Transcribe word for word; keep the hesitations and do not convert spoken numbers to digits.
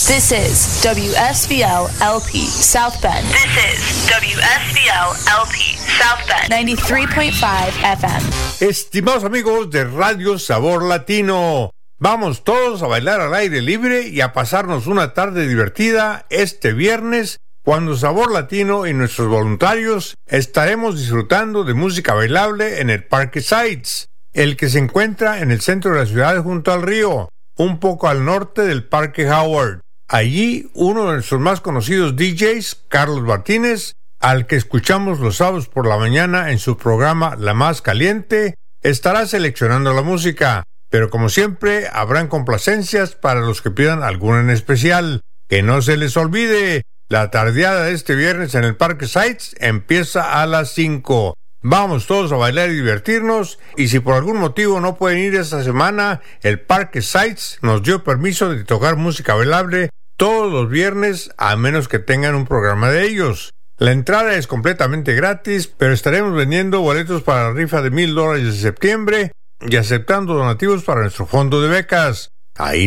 This is W S B L L P South Bend. This is W S B L L P South Bend ninety-three point five F M. Estimados amigos de Radio Sabor Latino, vamos todos a bailar al aire libre y a pasarnos una tarde divertida este viernes, cuando Sabor Latino y nuestros voluntarios estaremos disfrutando de música bailable en el Parque Sites, el que se encuentra en el centro de la ciudad junto al río, un poco al norte del Parque Howard. Allí, uno de nuestros más conocidos D Js, Carlos Martínez, al que escuchamos los sábados por la mañana en su programa La Más Caliente, estará seleccionando la música, pero como siempre habrán complacencias para los que pidan alguna en especial. Que no se les olvide, la tardeada de este viernes en el Parque Sites empieza a las cinco. Vamos todos a bailar y divertirnos, y si por algún motivo no pueden ir esta semana, el Parque Sites nos dio permiso de tocar música bailable todos los viernes, a menos que tengan un programa de ellos. La entrada es completamente gratis, pero estaremos vendiendo boletos para la rifa de mil dólares de septiembre y aceptando donativos para nuestro fondo de becas. Ahí